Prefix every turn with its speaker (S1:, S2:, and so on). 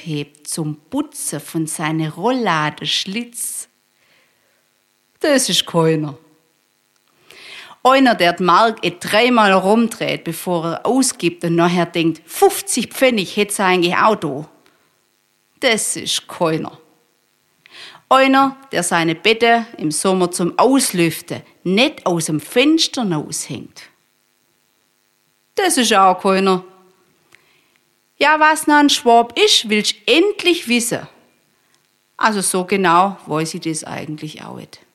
S1: aufhebt zum Putzen von seine Rollladenschlitz. Das ist keiner. Einer, der die Mark 3-mal rumdreht, bevor er ausgibt und nachher denkt, 50 Pfennig hätte eigentlich auch da. Das ist keiner. Einer, der seine Betten im Sommer zum Auslüften nicht aus dem Fenster raushängt. Das ist auch keiner. Ja, was noch ein Schwab ist, willst du endlich wissen. Also so genau weiß ich das eigentlich auch nicht.